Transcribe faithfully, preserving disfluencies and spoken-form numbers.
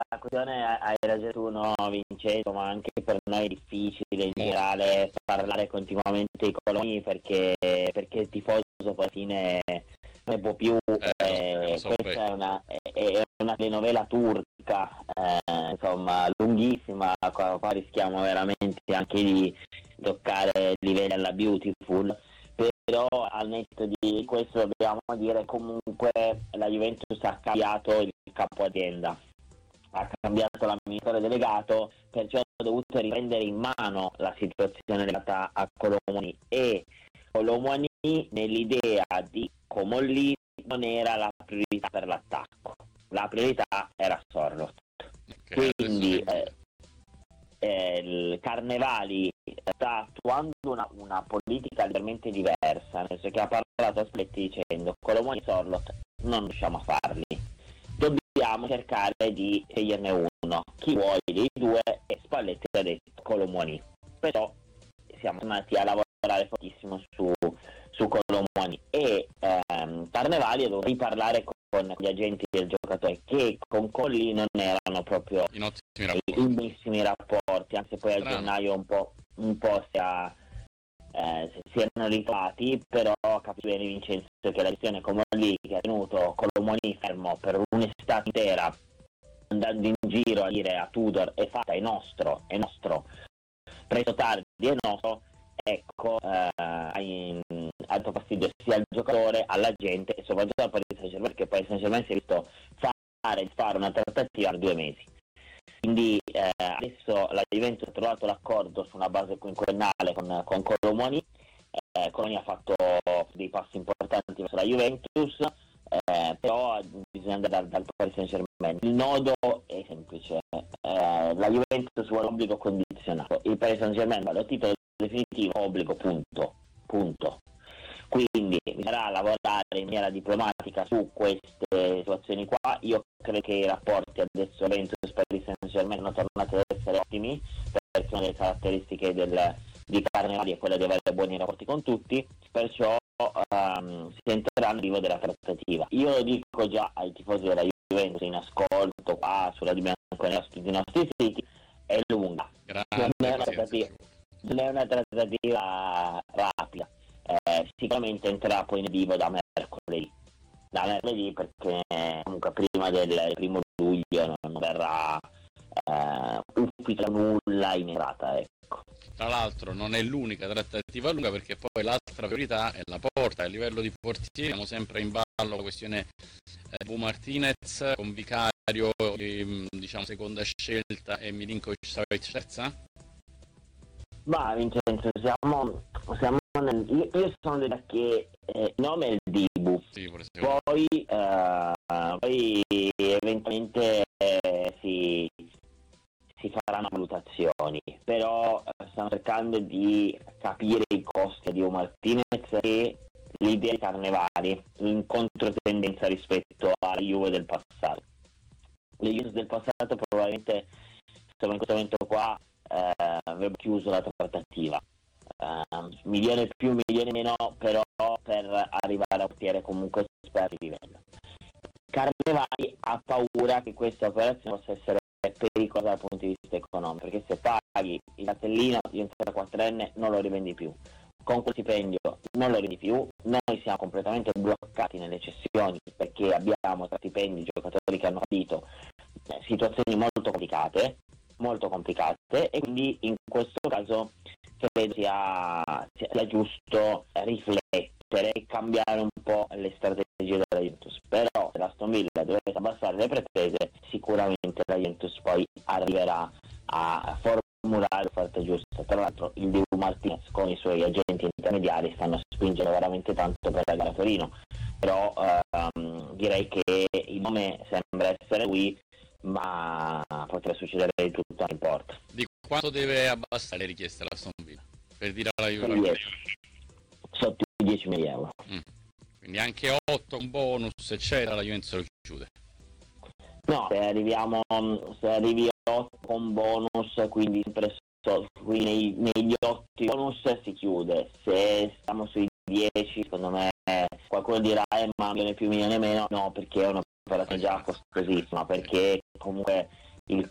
la questione, hai ragione tu, no, Vincenzo, ma anche per noi è difficile in generale parlare continuamente ai coloni perché, perché il tifoso poi alla fine non ne può più, Eh, eh, lo so, lo so, questa è una, è, è una telenovela turca, eh, insomma, lunghissima, qua, qua rischiamo veramente anche di toccare livelli alla Beautiful. Però al netto di questo dobbiamo dire comunque la Juventus ha cambiato il capo azienda, ha cambiato l'amministratore delegato, perciò ha dovuto riprendere in mano la situazione legata a Colomoni, e Colomoni nell'idea di Comolli non era la priorità per l'attacco, la priorità era Sorloth. Okay, Quindi eh, eh, il Carnevali sta attuando una, una politica leggermente diversa, nel senso che ha parlato a Spalletti dicendo Colomoni e Sorloth non riusciamo a farli, dobbiamo cercare di sceglierne uno, chi vuoi dei due, e Spalletti ha detto Colomoni. Però siamo andati a lavorare fortissimo su, su Colomoni, e ehm, Carnevali ha dovuto riparlare con con gli agenti del giocatore, che con Colli non erano proprio in ottimi rapporti, in buonissimi rapporti, anche se poi Strano. a gennaio un po', un po' si, ha, eh, si erano ritrovati, però capisci bene Vincenzo che la gestione Comolli, che ha tenuto Colomoni fermo per un'estate intera, andando in giro a dire a Tudor è fatta, è nostro, è nostro, presto tardi è nostro, ecco, eh, ha dato fastidio sia al giocatore, alla gente e soprattutto al Paris Saint-Germain, perché poi Saint-Germain si è visto fare, fare una trattativa per due mesi. Quindi eh, adesso la Juventus ha trovato l'accordo su una base quinquennale con, con Colomoni, eh, Colomoni ha fatto dei passi importanti verso la Juventus, eh, però bisogna andare dal, dal Paris Saint-Germain. Il nodo è semplice, eh, la Juventus vuole obbligo condizionato, il Paris Saint-Germain vuole titolo definitivo, obbligo, punto, punto. Quindi bisognerà lavorare in maniera diplomatica su queste situazioni qua. Io credo che i rapporti adesso Juventus e Paris Saint-Germain sono tornati ad essere ottimi, perché una delle caratteristiche del, di Carnevali è quella di avere buoni rapporti con tutti, perciò um, si entrerà nel vivo della trattativa. Io lo dico già ai tifosi della Juventus in ascolto qua sulla di bianco dei nostri siti, è lunga, non è una trattativa, non è una trattativa rapida. Eh, sicuramente entrerà poi nel vivo da mercoledì da mercoledì perché comunque prima del primo luglio non verrà eh, ufficiale nulla in entrata, ecco. Tra l'altro non è l'unica trattativa lunga, perché poi l'altra priorità è la porta. A livello di portieri abbiamo sempre in ballo la questione eh, Bu Martinez con Vicario eh, diciamo seconda scelta e Milinkovic Savic terza. Ma Vincenzo, siamo, siamo nel, io, io sono della che eh, il nome è il Dibu, sì, poi, eh, poi eventualmente eh, si, si faranno valutazioni, però eh, stiamo cercando di capire i costi di Omar Martinez e l'idea di Carnevali in controtendenza rispetto alla Juve del passato. Le Juve del passato probabilmente insomma, in questo momento qua eh, avrebbe chiuso la trattativa, uh, milione più, milione meno, però per arrivare a ottenere comunque esperti di livello. Carnevali ha paura che questa operazione possa essere pericolosa dal punto di vista economico, perché se paghi il cartellino di un trentaquattrenne non lo rivendi più, con quel stipendio non lo rivendi più, noi siamo completamente bloccati nelle cessioni perché abbiamo tra stipendi giocatori che hanno fallito, eh, situazioni molto complicate molto complicate e quindi in questo caso credo sia, sia giusto riflettere e cambiare un po' le strategie della Juventus. Però se la Aston Villa dovesse abbassare le pretese, sicuramente la Juventus poi arriverà a formulare l'offerta giusta. Tra l'altro il Dibu Martinez con i suoi agenti intermediari stanno spingendo veramente tanto per la gara Torino, però ehm, direi che il nome sembra essere lui, ma potrà succedere di tutto, non importa. Di quanto deve abbassare le richieste alla Aston Villa per dire alla Juve? Sotto i dieci mila euro. Mm. Quindi anche otto con bonus eccetera la Juventus lo chiude. No, se arriviamo se arrivi otto con bonus, quindi sempre so, qui nei, negli otto bonus si chiude. Se stiamo sui dieci, secondo me qualcuno dirà eh, ma milione più milione meno, no, perché è una operazione già costosissima, perché comunque